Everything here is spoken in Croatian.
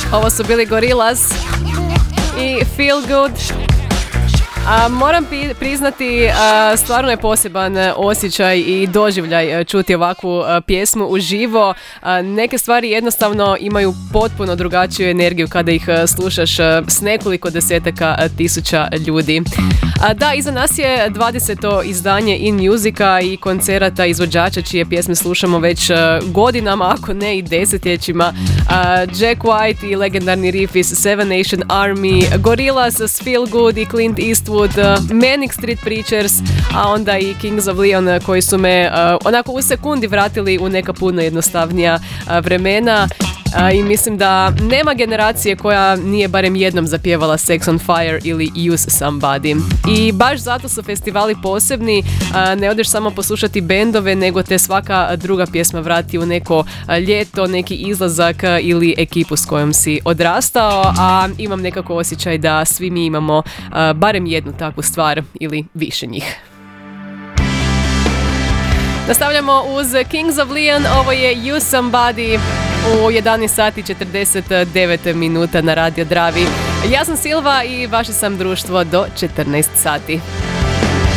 Ovo su bili Gorillaz i Feel Good. Moram priznati, stvarno je poseban osjećaj i doživljaj čuti ovakvu pjesmu uživo. Neke stvari jednostavno imaju potpuno drugačiju energiju kada ih slušaš s nekoliko desetaka tisuća ljudi. Da, iza nas je 20. izdanje In Musica i koncerata izvođača čije pjesme slušamo već godinama, ako ne i desetljećima. Jack White i legendarni riff iz Seven Nation Army, Gorillaz s Feel Good i Clint Eastwood, Manic Street Preachers, a onda i Kings of Leon koji su me onako u sekundi vratili u neka puno jednostavnija vremena. I mislim da nema generacije koja nije barem jednom zapjevala Sex on Fire ili Use Somebody. I baš zato su festivali posebni, ne odeš samo poslušati bendove, nego te svaka druga pjesma vrati u neko ljeto, neki izlazak ili ekipu s kojom si odrastao, a imam nekako osjećaj da svi mi imamo barem jednu takvu stvar ili više njih. Nastavljamo uz Kings of Leon, ovo je Use Somebody u 11 sati 49 minuta na Radio Dravi. Ja sam Silva i vaše sam društvo do 14 sati.